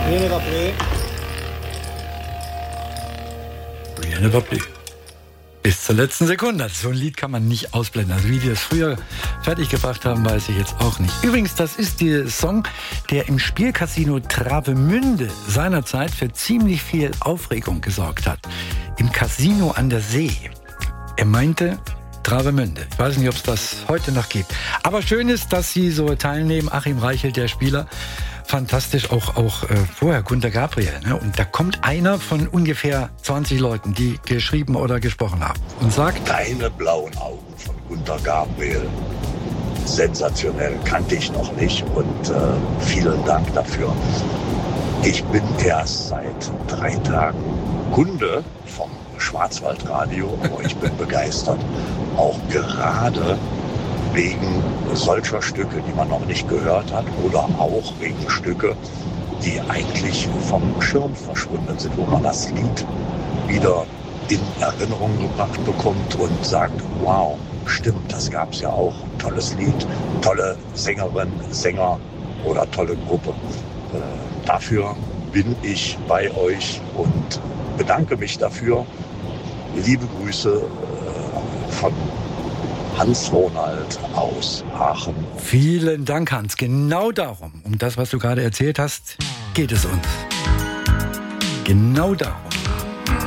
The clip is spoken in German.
Rien va plus. Bis zur letzten Sekunde. So ein Lied kann man nicht ausblenden. Also wie die es früher fertiggebracht haben, weiß ich jetzt auch nicht. Übrigens, das ist der Song, der im Spielcasino Travemünde seinerzeit für ziemlich viel Aufregung gesorgt hat. Im Casino an der See. Er meinte Travemünde. Ich weiß nicht, ob es das heute noch gibt. Aber schön ist, dass Sie so teilnehmen. Achim Reichelt, der Spieler. Fantastisch, auch vorher Gunter Gabriel. Ne? Und da kommt einer von ungefähr 20 Leuten, die geschrieben oder gesprochen haben und sagt: Deine blauen Augen von Gunter Gabriel. Sensationell, kannte ich noch nicht und vielen Dank dafür. Ich bin erst seit 3 Tagen Kunde vom Schwarzwaldradio, aber ich bin begeistert. Auch gerade wegen solcher Stücke, die man noch nicht gehört hat, oder auch wegen Stücke, die eigentlich vom Schirm verschwunden sind, wo man das Lied wieder in Erinnerung gebracht bekommt und sagt, wow, stimmt, das gab es ja auch. Tolles Lied, tolle Sängerin, Sänger oder tolle Gruppe. Dafür bin ich bei euch und bedanke mich dafür. Liebe Grüße von Hans-Ronald aus Aachen. Vielen Dank, Hans. Genau darum, um das, was du gerade erzählt hast, geht es uns. Genau darum.